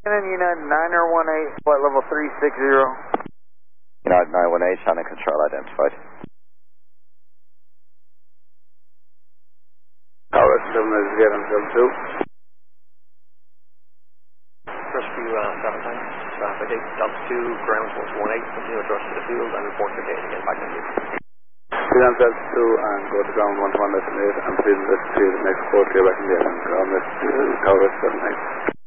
United 918, flight level 360. United 918, Shannon control identified. Tower 7 2. Rescue 7 times. Traffic 8, Delta 2, ground 118, continue thrust to the field and report your data again back on you. Freedom Delta 2 and go to ground 11 less than 8 and Freedom Delta 3 the next 4 clear back in the air and ground less Tower 7 8.